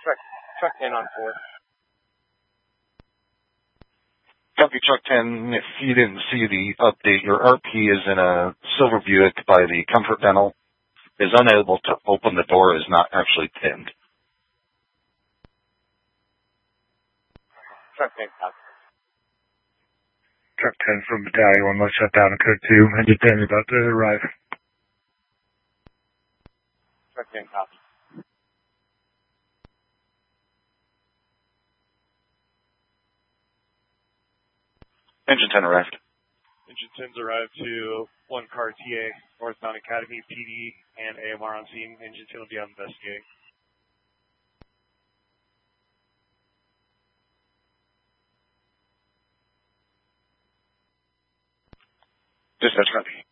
Truck 10 on 4. Copy Truck 10, if you didn't see the update, your RP is in a silver Buick by the Comfort Dental, is unable to open the door, is not actually pinned. Truck 10 copy. Truck 10 from Battalion 1, let's shut down in code 2. Engine 10 is about to arrive. Truck 10 copy. Engine 10 arrived. Engine 10's arrived to 1 car TA, Northbound Academy, PD, and AMR on scene. Engine 10 will be out investigating. Dispatch copy.